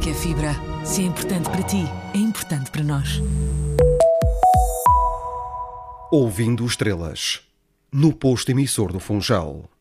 que é fibra. Se é importante para ti, é importante para nós. Ouvindo Estrelas, no posto emissor do Funchal.